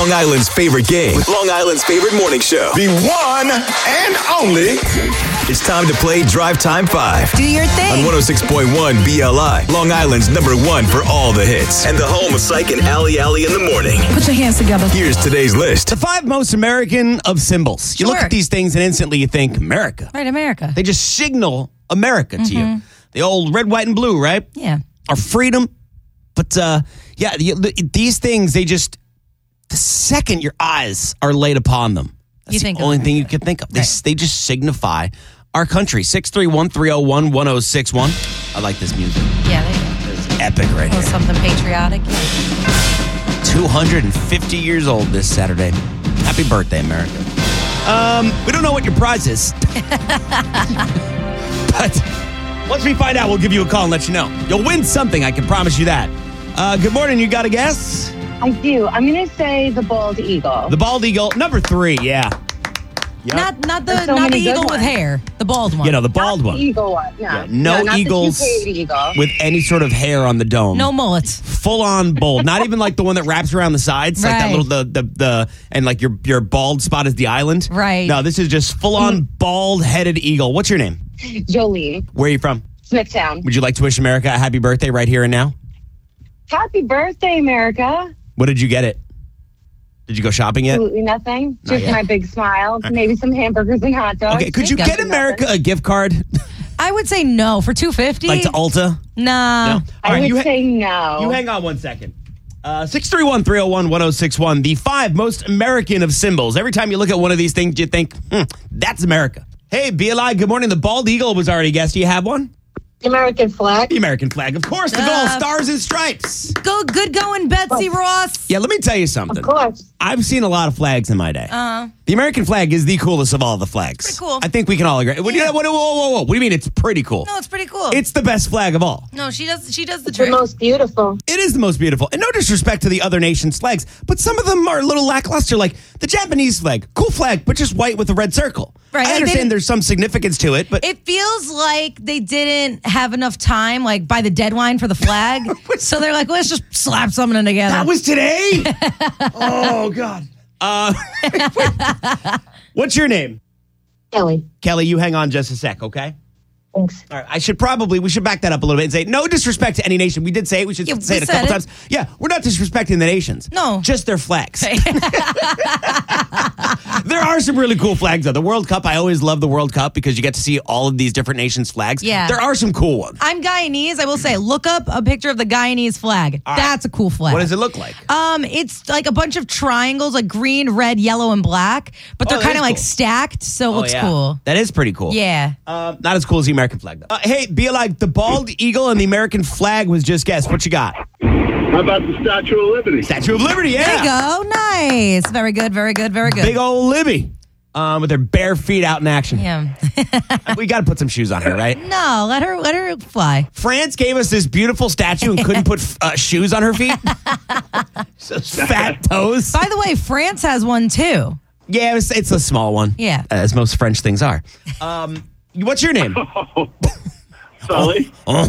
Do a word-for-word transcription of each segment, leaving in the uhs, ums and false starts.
Long Island's favorite game with Long Island's favorite morning show. The one and only. It's time to play Drive Time five. Do your thing. On one oh six point one B L I, Long Island's number one for all the hits. And the home of Psych and Allie Allie in the morning. Put your hands together. Here's today's list. The five most American of symbols. You look Sure. at these things and instantly you think America. Right, America. They just signal America to you. The old red, white, and blue, right? Yeah. Our freedom. But uh, yeah, the, these things, they just, the second your eyes are laid upon them, that's You the think of only America. thing you can think of. They, Right. they just signify our country. six three one, three oh one, one oh six one. I like this music. Yeah, they It's epic right do. here. Something patriotic. two hundred fifty years old this Saturday. Happy birthday, America. Um, we don't know what your prize is. But once we find out, we'll give you a call and let you know. You'll win something, I can promise you that. Uh, good morning, you got a guess? I do. I'm going to say the bald eagle. The bald eagle, number three, yeah. Yep. Not not the There's so not the many good eagle with ones. hair. The bald one. You know, the bald Not one. The eagle one. No, Yeah, no not eagles The two-paid eagle. with any sort of hair on the dome. No mullets. Full on bald. Not even like the one that wraps around the sides, like that Right. little the the the and like your your bald spot is the island. Right. No, this is just full on bald headed eagle. What's your name? Jolene, Where are you from? Smithtown. Would you like to wish America a happy birthday right here and now? Happy birthday, America. What did you get it? Did you go shopping yet? Absolutely nothing. Just yet. my big smile. Maybe some hamburgers and hot dogs. Okay, could you There you get go. America a gift card? I would say no for two fifty. Like to Ulta? No. All I right, would you, ha- say no. you hang on one second. Uh, six three one, three oh one, one oh six one, the five most American of symbols. Every time you look at one of these things, you think, hmm, that's America. Hey, B L I, good morning. The bald eagle was already guessed. Do you have one? The American flag. The American flag, of course. The goal, Uh, stars and stripes. Go good going, Betsy Ross. Yeah, let me tell you something. Of course. I've seen a lot of flags in my day. Uh, The American flag is the coolest of all the flags. Pretty cool. I think we can all agree. What, do you- what, whoa, whoa, whoa, whoa. What do you mean it's pretty cool? no, it's pretty cool. It's the best flag of all. no, she does she does the The trick. most beautiful. It is the most beautiful. And no disrespect to the other nations' flags, but some of them are a little lackluster, like the Japanese flag. Cool flag, but just white with a red circle. Right, I like they understand didn't- there's some significance to it, but It feels like they didn't have enough time, like by the deadline for the flag. So they're like, let's just slap something together. that was today? Oh, God. Uh, what's your name? Kelly. Kelly, you hang on just a sec, okay? Thanks. All right, I should probably, we should back that up a little bit and say, no disrespect to any nation. We did say it. We should Yeah, say we it a said couple it. times. Yeah, we're not disrespecting the nations. No. Just their flags. There are some really cool flags, though. The World Cup, I always love the World Cup because you get to see all of these different nations' flags. Yeah. There are some cool ones. I'm Guyanese. I will say, look up a picture of the Guyanese flag. All right. That's a cool flag. What does it look like? Um, it's like a bunch of triangles, like green, red, yellow, and black, but Oh, they're that kind is of like cool. stacked, so it Oh, looks yeah. cool. That is pretty cool. Yeah. Um, not as cool as the American flag, though. Uh, hey, be like the bald eagle and the American flag was just guessed. What you got? How about the Statue of Liberty? Statue of Liberty, yeah. There you go. Nice. Very good. Very good. Very good. Big old Libby. Um, with her bare feet out in action. Yeah. We got to put some shoes on her, right? No, let her let her fly. France gave us this beautiful statue and couldn't put uh, shoes on her feet. So fat toes. By the way, France has one too. Yeah, it's, it's a small one. Yeah. As most French things are. Um, what's your name? Sully?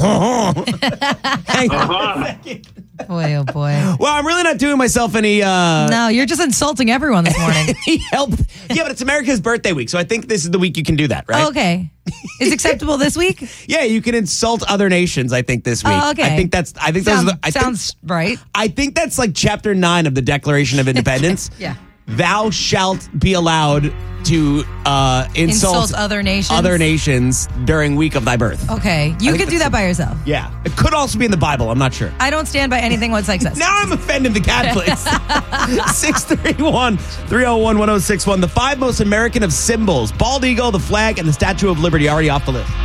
Hang on. Uh-huh. Boy, oh boy. Well, I'm really not doing myself any uh, No, you're just insulting everyone this morning. any help. Yeah, but it's America's birthday week, so I think this is the week you can do that, right? Oh, okay. Is acceptable this week? Yeah, you can insult other nations. I think this week. Oh, okay. I think that's. I think Sound- those are the, I sounds think, right. I think that's like chapter nine of the Declaration of Independence. Yeah. Thou shalt be allowed to uh, insult, Insult other nations. other nations during week of thy birth. Okay. You think can do that's that by yourself. Yeah, it could also be in the Bible. I'm not sure. I don't stand by anything what sex says. Now I'm offending the Catholics. six three one, three oh one, one oh six one. The five most American of symbols. Bald eagle, the flag, and the Statue of Liberty already off the list.